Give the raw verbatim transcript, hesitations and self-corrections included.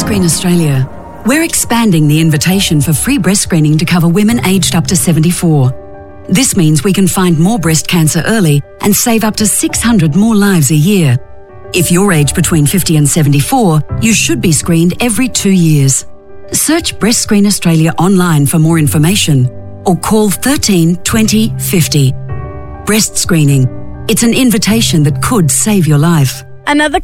Screen Australia, we're expanding the invitation for free breast screening to cover women aged up to seventy-four. This means we can find more breast cancer early and save up to six hundred more lives a year. If you're aged between fifty and seventy-four, you should be screened every two years. Search Breast Screen Australia online for more information or call thirteen twenty fifty. Breast screening. It's an invitation that could save your life. Another